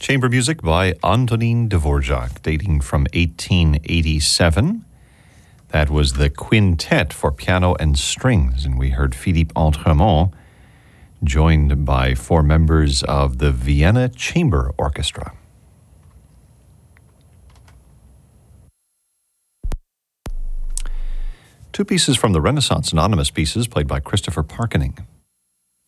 chamber music by Antonin Dvorak, dating from 1887. That was the quintet for piano and strings, and we heard Philippe Entremont, joined by 4 members of the Vienna Chamber Orchestra. Two pieces from the Renaissance, anonymous pieces played by Christopher Parkening.